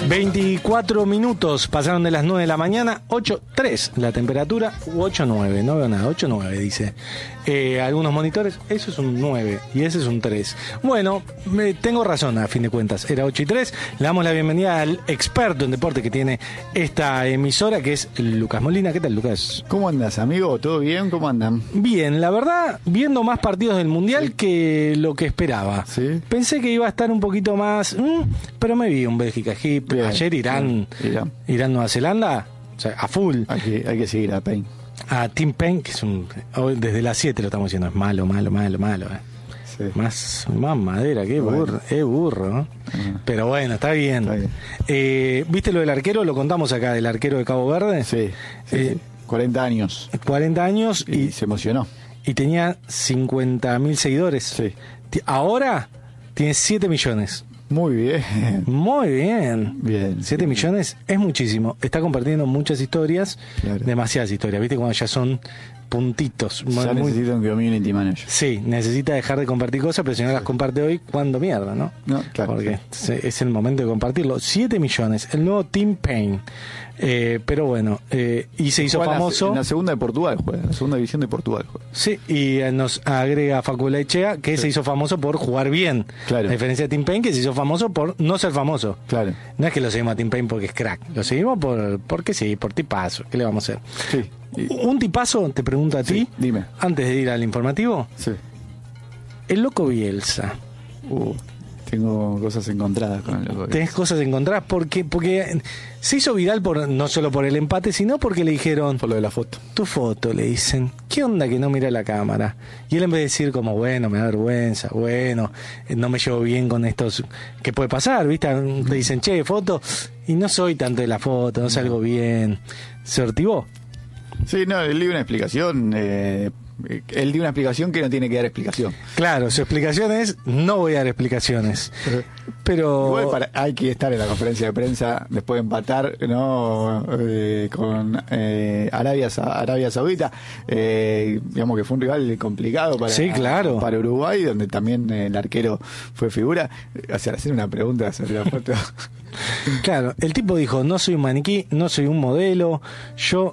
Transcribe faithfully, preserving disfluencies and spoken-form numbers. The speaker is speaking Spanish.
veinticuatro minutos pasaron de las nueve de la mañana, ocho tres la temperatura, u ocho nueve, no veo nada, ocho nueve dice. Eh, algunos monitores, eso es un nueve y ese es un tres. Bueno, me, tengo razón a fin de cuentas, era ocho y tres. Le damos la bienvenida al experto en deporte que tiene esta emisora, que es Lucas Molina. ¿Qué tal, Lucas? ¿Cómo andas, amigo? ¿Todo bien? ¿Cómo andan? Bien, la verdad, viendo más partidos del Mundial, sí, que lo que esperaba. ¿Sí? Pensé que iba a estar un poquito más, mmm, pero me vi un Bélgica-Egipto, ayer Irán, Irán, Irán-Nueva Zelanda, o sea, a full. Hay que, hay que seguir a Payne. A Tim Payne, que es un, desde las siete lo estamos diciendo, es malo, malo, malo, malo. Eh. Sí. Más, más madera, qué burro, bueno. Es burro, ¿no? Uh-huh. Pero bueno, está bien. Está bien. Eh, ¿Viste lo del arquero? Lo contamos acá, del arquero de Cabo Verde. Sí, sí, eh, sí. cuarenta años. cuarenta años y, y se emocionó. Y tenía cincuenta mil seguidores. Sí. Ahora tiene siete millones. Muy bien. Muy bien. Bien. siete millones es muchísimo. Está compartiendo muchas historias, claro. Demasiadas historias. ¿Viste? Cuando ya son puntitos. Ya muy... necesita un community manager. Sí, necesita dejar de compartir cosas, pero si no sí. las comparte hoy, ¿cuándo mierda, no? No, claro. Porque sí. es el momento de compartirlo. siete millones, el nuevo Tim Payne. Eh, pero bueno, eh, y se hizo juega famoso. En la, en la segunda de Portugal juega, en la segunda división de Portugal juega. Sí, y eh, nos agrega Facu Echea, que sí. se hizo famoso por jugar bien. Claro. A diferencia de Tim Payne, que se hizo famoso por no ser famoso. Claro. No es que lo seguimos a Tim Payne porque es crack, lo seguimos por porque sí, por tipazo. ¿Qué le vamos a hacer? Sí. Y... Un tipazo, te pregunto a ti, sí, dime. Antes de ir al informativo. Sí. El Loco Bielsa. Uh. Tengo cosas encontradas con el Loco. Tenés cosas encontradas porque porque se hizo viral por no solo por el empate, sino porque le dijeron... Por lo de la foto. Tu foto, le dicen. ¿Qué onda que no mira la cámara? Y él en vez de decir como, bueno, me da vergüenza, bueno, no me llevo bien con estos... ¿Qué puede pasar? ¿Viste? Te dicen, che, foto, y no soy tanto de la foto, no salgo bien. ¿Se ortivó? Sí, no, él dio una explicación... Eh... Él dio una explicación que no tiene que dar explicación. Claro, su explicación es no voy a dar explicaciones. Pero igual para, hay que estar en la conferencia de prensa después de empatar, ¿no? Eh, con eh, Arabia Arabia Saudita, eh, digamos que fue un rival complicado para, sí, claro. para Uruguay, donde también el arquero fue figura. O sea, hacer una pregunta sobre la foto. Claro, el tipo dijo, no soy un maniquí, no soy un modelo, yo